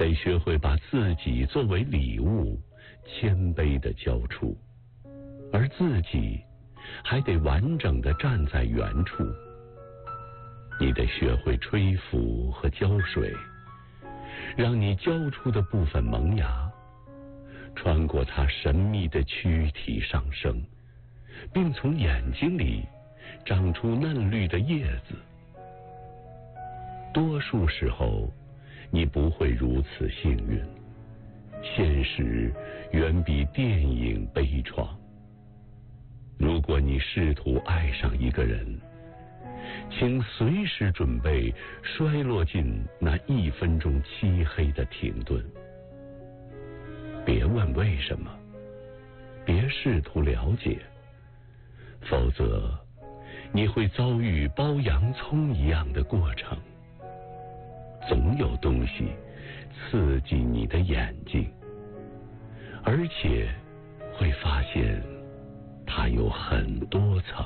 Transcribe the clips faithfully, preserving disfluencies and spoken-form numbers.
得学会把自己作为礼物，谦卑地交出，而自己还得完整地站在原处。你得学会吹拂和浇水，让你交出的部分萌芽，穿过它神秘的躯体上升，并从眼睛里长出嫩绿的叶子。多数时候你不会如此幸运，现实远比电影悲怆。如果你试图爱上一个人，请随时准备摔落进那一分钟漆黑的停顿。别问为什么，别试图了解，否则你会遭遇剥洋葱一样的过程。总有东西刺激你的眼睛，而且会发现它有很多层。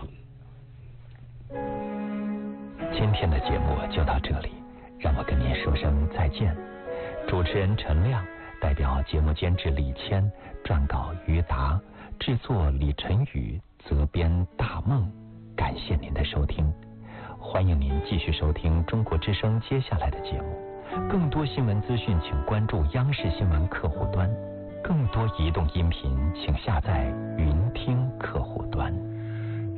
今天的节目就到这里，让我跟您说声再见。主持人陈亮，代表节目监制李谦，撰稿于达，制作李晨宇，责编大梦。感谢您的收听，欢迎您继续收听中国之声接下来的节目。更多新闻资讯请关注央视新闻客户端，更多移动音频请下载云